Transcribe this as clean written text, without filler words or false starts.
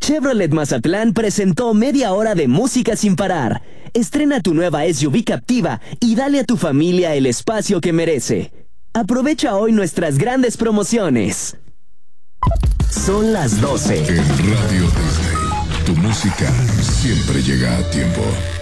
Chevrolet Mazatlán presentó media hora de música sin parar. Estrena tu nueva SUV Captiva y dale a tu familia el espacio que merece. Aprovecha hoy nuestras grandes promociones. Son las 12. En Radio Disney, tu música siempre llega a tiempo.